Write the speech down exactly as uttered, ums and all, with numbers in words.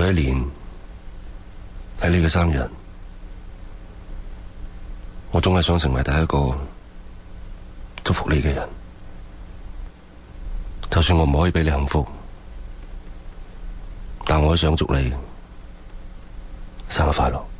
每一年喺你嘅生日，我總係想成為第一個祝福你嘅人。就算我唔可以俾你幸福，但我都想祝你生日快樂。